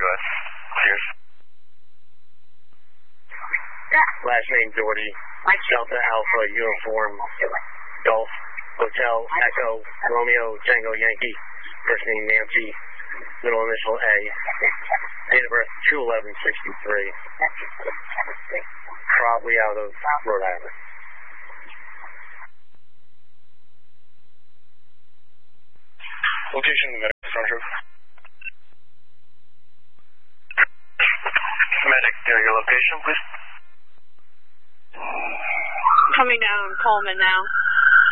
go ahead. Cheers. Last name Doherty. Delta Alpha Uniform Golf Hotel Echo Romeo Tango Yankee. First name Nancy. Middle initial A. Date of birth 2/11/63. Probably out of Rhode Island. Location in the medic front room. Medic, your location, please. Coming down Coleman now.